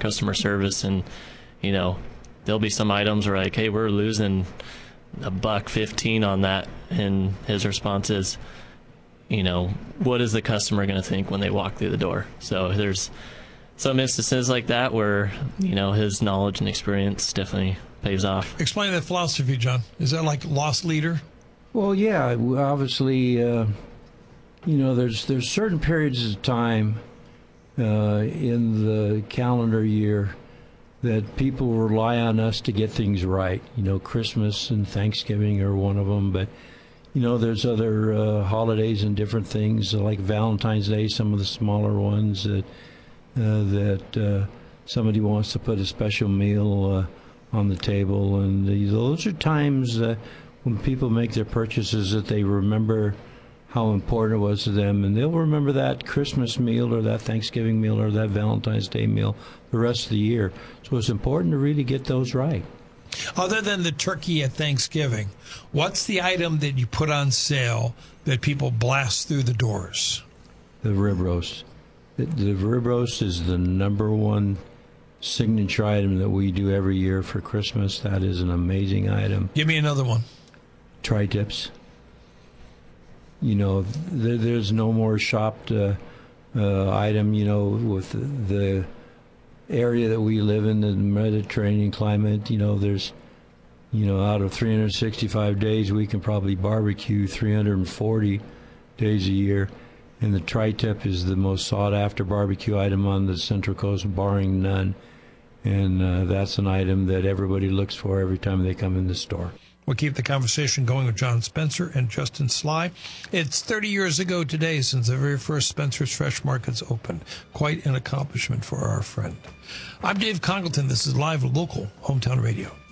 customer service, and there'll be some items where like, hey, we're losing $1.15 on that, and his response is, what is the customer going to think when they walk through the door? So there's some instances like that where his knowledge and experience definitely pays off. Explain that philosophy, John. Is that like loss leader? Well, yeah, obviously, there's certain periods of time in the calendar year that people rely on us to get things right. Christmas and Thanksgiving are one of them, but there's other holidays and different things like Valentine's Day, some of the smaller ones that somebody wants to put a special meal on the table, and those are times when people make their purchases that they remember how important it was to them, and they'll remember that Christmas meal or that Thanksgiving meal or that Valentine's Day meal the rest of the year. So it's important to really get those right. Other than the turkey at Thanksgiving, what's the item that you put on sale that people blast through the doors? The rib roast. The rib roast is the number one signature item that we do every year for Christmas. That is an amazing item. Give me another one. Tri-tips. There's no more shopped item, with the area that we live in, the Mediterranean climate. There's, out of 365 days, we can probably barbecue 340 days a year. And the tri-tip is the most sought-after barbecue item on the Central Coast, barring none. And that's an item that everybody looks for every time they come in the store. We'll keep the conversation going with John Spencer and Justin Sly. It's 30 years ago today since the very first Spencer's Fresh Markets opened. Quite an accomplishment for our friend. I'm Dave Congleton. This is Live Local Hometown Radio.